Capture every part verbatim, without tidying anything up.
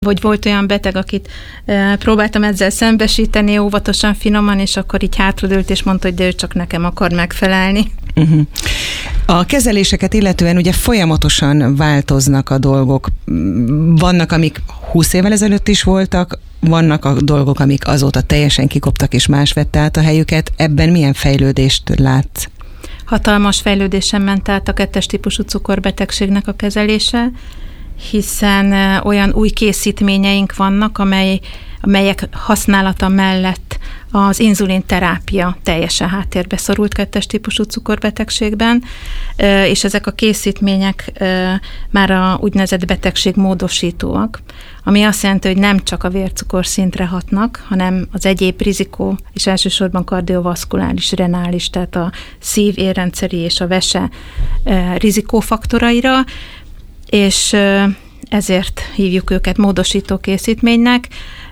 Vagy volt olyan beteg, akit e, próbáltam ezzel szembesíteni óvatosan, finoman, és akkor így hátradőlt, és mondta, hogy de ő csak nekem akar megfelelni. Uh-huh. A kezeléseket illetően ugye folyamatosan változnak a dolgok. Vannak, amik húsz évvel ezelőtt is voltak, vannak a dolgok, amik azóta teljesen kikoptak, és más vette át a helyüket. Ebben milyen fejlődést látsz? Hatalmas fejlődésen ment át a kettes típusú cukorbetegségnek a kezelése, hiszen olyan új készítményeink vannak, amely, amelyek használata mellett az inzulinterápia teljesen háttérbe szorult kettes típusú cukorbetegségben, és ezek a készítmények már a úgynevezett betegségmódosítóak, ami azt jelenti, hogy nem csak a vércukorszintre hatnak, hanem az egyéb rizikó, és elsősorban kardiovaszkuláris, renális, tehát a szív-, érrendszeri és a vese rizikófaktoraira, és ezért hívjuk őket módosító készítménynek,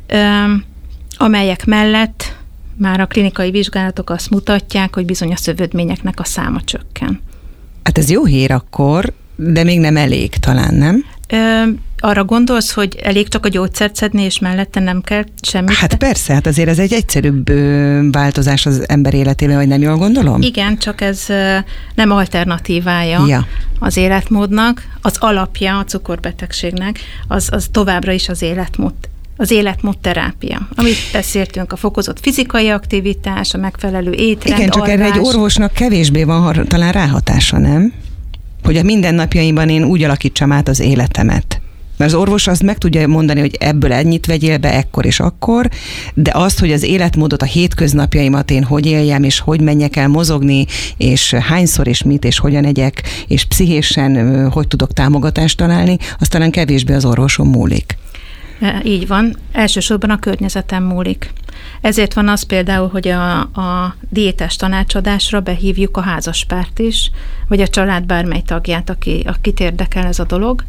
amelyek mellett már a klinikai vizsgálatok azt mutatják, hogy bizony a szövődményeknek a száma csökken. Hát ez jó hír akkor, de még nem elég talán, nem? Ö, arra gondolsz, hogy elég csak a gyógyszert szedni, és mellette nem kell semmit? Hát persze, hát azért ez egy egyszerűbb változás az ember életében, vagy nem jól gondolom? Igen, csak ez nem alternatívája ja. az életmódnak. Az alapja a cukorbetegségnek, az, az továbbra is az életmód. Az életmódterápia, amit beszéltünk, a fokozott fizikai aktivitás, a megfelelő étrend, igen, csak alvás. Erre egy orvosnak kevésbé van talán ráhatása, nem? Hogy a mindennapjaimban én úgy alakítsam át az életemet. Mert az orvos azt meg tudja mondani, hogy ebből ennyit vegyél be, ekkor és akkor, de azt, hogy az életmódot, a hétköznapjaimat én hogy éljem, és hogy menjek el mozogni, és hányszor, és mit, és hogyan egyek, és pszichésen hogy tudok támogatást találni, az talán kevésbé az orvoson múlik. Így van, elsősorban a környezetem múlik. Ezért van az például, hogy a, a diétás tanácsadásra behívjuk a házaspárt is, vagy a család bármely tagját, aki, akit érdekel ez a dolog.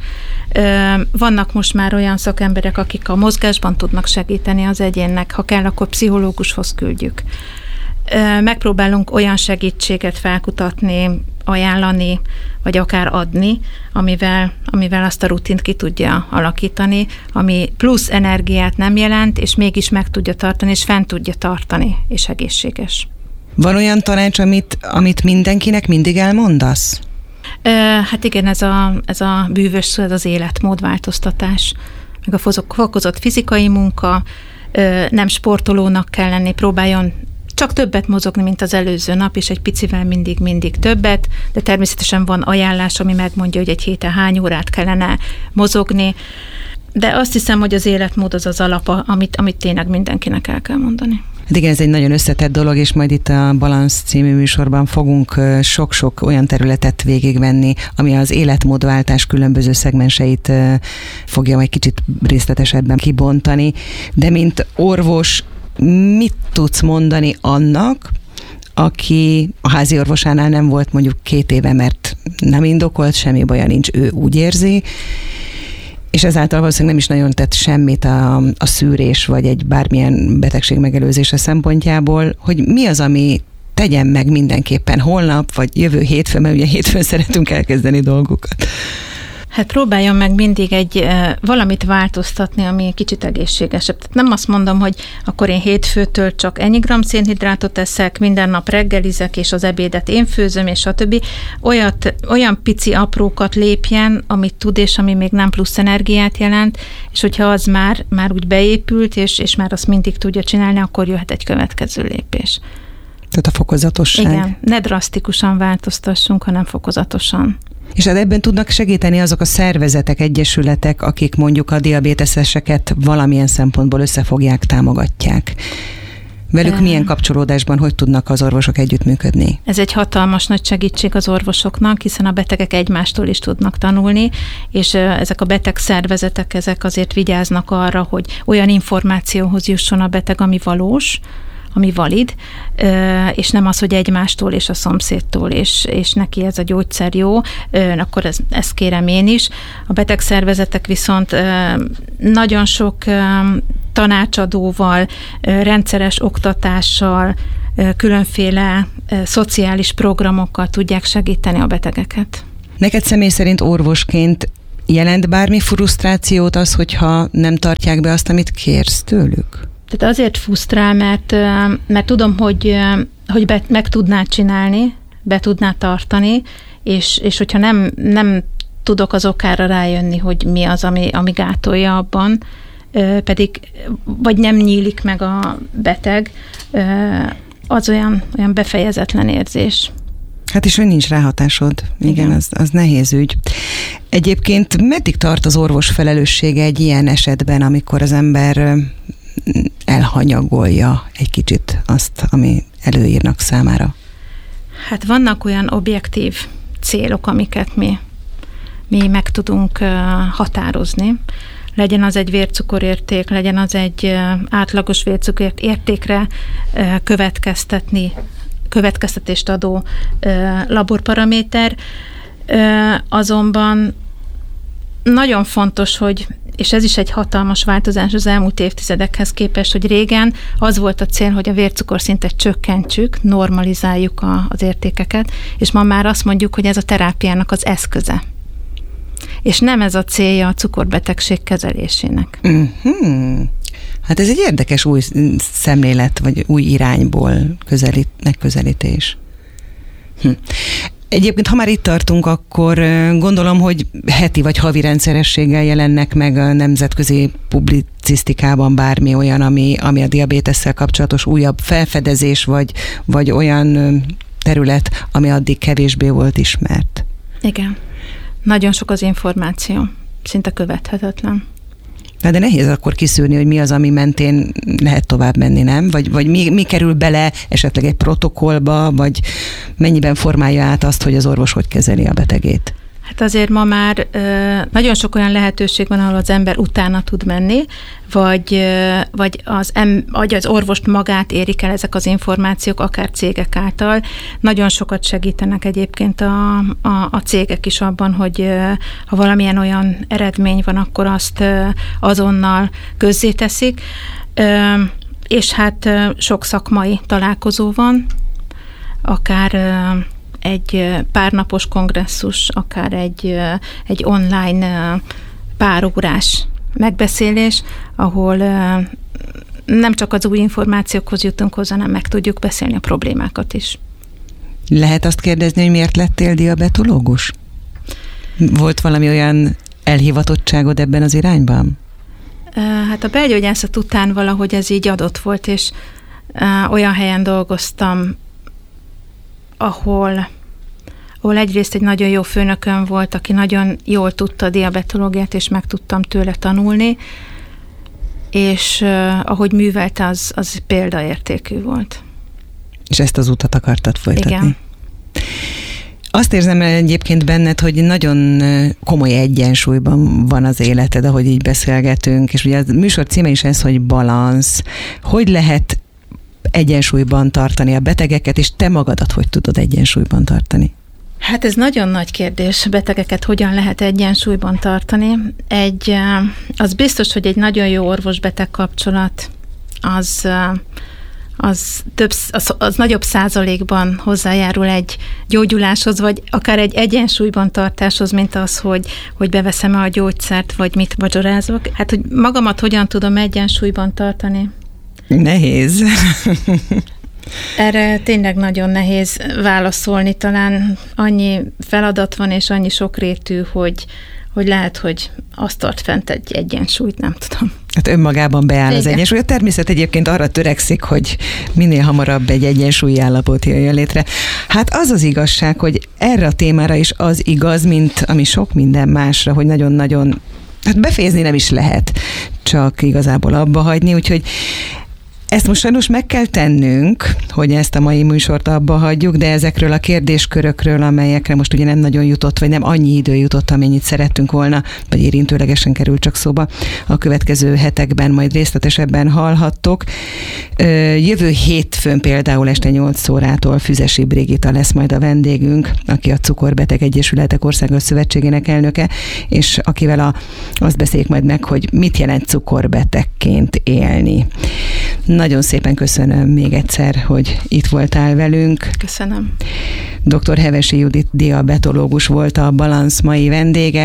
Vannak most már olyan szakemberek, akik a mozgásban tudnak segíteni az egyénnek, ha kell, akkor pszichológushoz küldjük. Megpróbálunk olyan segítséget felkutatni, ajánlani, vagy akár adni, amivel, amivel azt a rutint ki tudja alakítani, ami plusz energiát nem jelent, és mégis meg tudja tartani, és fent tudja tartani, és egészséges. Van olyan tanács, amit, amit mindenkinek mindig elmondasz? Hát igen, ez a, ez a bűvös szó, ez az életmódváltoztatás, meg a fokozott fizikai munka, nem sportolónak kell lenni, próbáljon csak többet mozogni, mint az előző nap, és egy picivel mindig-mindig többet, de természetesen van ajánlás, ami megmondja, hogy egy héten hány órát kellene mozogni, de azt hiszem, hogy az életmód az az alap, amit, amit tényleg mindenkinek el kell mondani. Hát igen, ez egy nagyon összetett dolog, és majd itt a Balansz című műsorban fogunk sok-sok olyan területet végigvenni, ami az életmódváltás különböző szegmenseit fogja majd kicsit részletesebben kibontani, de mint orvos, mit tudsz mondani annak, aki a házi orvosánál nem volt mondjuk két éve, mert nem indokolt, semmi baja nincs, ő úgy érzi, és ezáltal valószínűleg nem is nagyon tett semmit a, a szűrés, vagy egy bármilyen betegség megelőzése szempontjából, hogy mi az, ami tegyen meg mindenképpen holnap, vagy jövő hétfőn, mert ugye hétfőn szeretünk elkezdeni dolgokat. Hát próbáljon meg mindig egy valamit változtatni, ami kicsit egészségesebb. Tehát nem azt mondom, hogy akkor én hétfőtől csak ennyi gramm szénhidrátot eszek, minden nap reggelizek, és az ebédet én főzöm, és stb. Olyat, olyan pici aprókat lépjen, amit tud, és ami még nem plusz energiát jelent, és hogyha az már, már úgy beépült, és, és már azt mindig tudja csinálni, akkor jöhet egy következő lépés. Tehát a fokozatosság. Igen, ne drasztikusan változtassunk, hanem fokozatosan. És hát ebben tudnak segíteni azok a szervezetek, egyesületek, akik mondjuk a diabéteszeseket valamilyen szempontból összefogják, támogatják. Velük e... milyen kapcsolódásban, hogy tudnak az orvosok együttműködni? Ez egy hatalmas nagy segítség az orvosoknak, hiszen a betegek egymástól is tudnak tanulni, és ezek a beteg szervezetek, ezek azért vigyáznak arra, hogy olyan információhoz jusson a beteg, ami valós, ami valid, és nem az, hogy egymástól és a szomszédtól, és, és neki ez a gyógyszer jó, akkor ez, ezt kérem én is. A betegszervezetek viszont nagyon sok tanácsadóval, rendszeres oktatással, különféle szociális programokkal tudják segíteni a betegeket. Neked személy szerint orvosként Jelent bármi frusztrációt az, hogyha nem tartják be azt, amit kérsz tőlük? Tehát azért frusztrál, mert, mert tudom, hogy, hogy be, meg tudnád csinálni, be tudnád tartani, és, és hogyha nem, nem tudok az okára rájönni, hogy mi az, ami, ami gátolja abban, pedig vagy nem nyílik meg a beteg, az olyan, olyan befejezetlen érzés. Hát és hogy nincs ráhatásod. Igen, Igen. Az, az nehéz ügy. Egyébként meddig tart az orvos felelőssége egy ilyen esetben, amikor az ember elhanyagolja egy kicsit azt, ami előírnak számára? Hát vannak olyan objektív célok, amiket mi, mi meg tudunk határozni. Legyen az egy vércukorérték, legyen az egy átlagos vércukorértékre következtetni, következtetést adó laborparaméter. Azonban nagyon fontos, hogy, és ez is egy hatalmas változás az elmúlt évtizedekhez képest, hogy régen az volt a cél, hogy a vércukorszintet csökkentsük, normalizáljuk a, az értékeket, és ma már azt mondjuk, hogy ez a terápiának az eszköze. És nem ez a célja a cukorbetegség kezelésének. Mm-hmm. Hát ez egy érdekes új szemlélet, vagy új irányból közelít, megközelítés. Hm. Egyébként, ha már itt tartunk, akkor gondolom, hogy heti vagy havi rendszerességgel jelennek meg a nemzetközi publicisztikában bármi olyan, ami, ami a diabétesszel kapcsolatos újabb felfedezés, vagy, vagy olyan terület, ami addig kevésbé volt ismert. Igen. Nagyon sok az információ. Szinte követhetetlen. De nehéz akkor kiszűrni, hogy mi az, ami mentén lehet tovább menni, nem? Vagy, vagy mi, mi kerül bele esetleg egy protokollba, vagy mennyiben formálja át azt, hogy az orvos hogy kezeli a betegét? Hát azért ma már nagyon sok olyan lehetőség van, ahol az ember utána tud menni, vagy, vagy, az, em, vagy az orvost magát érik el ezek az információk, akár cégek által. Nagyon sokat segítenek egyébként a, a, a cégek is abban, hogy ha valamilyen olyan eredmény van, akkor azt azonnal közzéteszik. És hát sok szakmai találkozó van, akár egy párnapos kongresszus, akár egy, egy online párórás megbeszélés, ahol nem csak az új információkhoz jutunk hozzá, hanem meg tudjuk beszélni a problémákat is. Lehet azt kérdezni, hogy miért lettél diabetológus? Volt valami olyan elhivatottságod ebben az irányban? Hát a belgyógyászat után valahogy ez így adott volt, és olyan helyen dolgoztam, ahol, ahol egyrészt egy nagyon jó főnököm volt, aki nagyon jól tudta a diabetológiát, és meg tudtam tőle tanulni, és uh, ahogy művelte, az, az példaértékű volt. És ezt az utat akartad folytatni? Igen. Azt érzem egyébként benned, hogy nagyon komoly egyensúlyban van az életed, ahogy így beszélgetünk, és ugye a műsor címe is ez, hogy balansz. Hogy lehet egyensúlyban tartani a betegeket, és te magadat hogy tudod egyensúlyban tartani? Hát ez nagyon nagy kérdés, betegeket hogyan lehet egyensúlyban tartani. Egy, az biztos, hogy egy nagyon jó orvos-beteg kapcsolat az, az, több, az, az nagyobb százalékban hozzájárul egy gyógyuláshoz, vagy akár egy egyensúlyban tartáshoz, mint az, hogy, hogy beveszem a gyógyszert, vagy mit vacsorázok. Hát, hogy magamat hogyan tudom egyensúlyban tartani? Nehéz. Erre tényleg nagyon nehéz válaszolni, talán annyi feladat van, és annyi sokrétű, hogy, hogy lehet, hogy azt tart fent egy egyensúlyt, nem tudom. Hát önmagában beáll Igen. az egyensúly. A természet egyébként arra törekszik, hogy minél hamarabb egy egyensúlyi állapot jöjjön létre. Hát az az igazság, hogy erre a témára is az igaz, mint ami sok minden másra, hogy nagyon-nagyon, hát befejezni nem is lehet, csak igazából abba hagyni, úgyhogy ezt most sajnos meg kell tennünk, hogy ezt a mai műsort abba hagyjuk, de ezekről a kérdéskörökről, amelyekre most ugye nem nagyon jutott, vagy nem annyi idő jutott, amennyit szerettünk volna, vagy érintőlegesen került csak szóba, a következő hetekben majd részletesebben hallhattok. Jövő hétfőn például este nyolc órától Füzesi Brigitta lesz majd a vendégünk, aki a Cukorbeteg Egyesületek Országos Szövetségének elnöke, és akivel a, azt beszéljük majd meg, hogy mit jelent cukorbetegként élni. Nagyon szépen köszönöm még egyszer, hogy itt voltál velünk. Köszönöm. doktor Hevesi Judit diabetológus volt a Balansz mai vendége.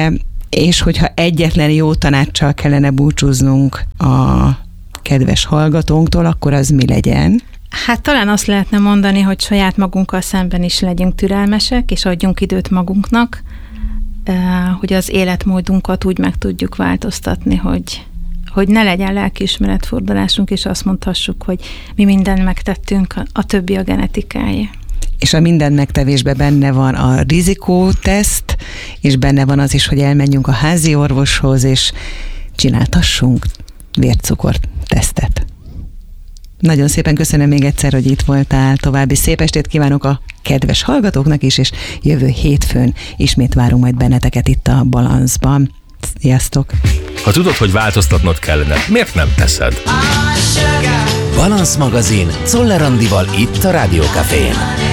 És hogyha egyetlen jó tanácssal kellene búcsúznunk a kedves hallgatónktól, akkor az mi legyen? Hát talán azt lehetne mondani, hogy saját magunkkal szemben is legyünk türelmesek, és adjunk időt magunknak, hogy az életmódunkat úgy meg tudjuk változtatni, hogy, hogy ne legyen lelkiismeretfordulásunk, és azt mondhassuk, hogy mi mindent megtettünk, a többi a genetikája. És a minden megtevésben benne van a rizikóteszt, és benne van az is, hogy elmenjünk a házi orvoshoz, és csináltassunk vércukortesztet. Nagyon szépen köszönöm még egyszer, hogy itt voltál. További szép estét kívánok a kedves hallgatóknak is, és jövő hétfőn ismét várunk majd benneteket itt a Balanszban. Sziasztok! Ha tudod, hogy változtatnod kellene, miért nem teszed? Balansz magazin Czoller Andival itt a Rádió Cafén.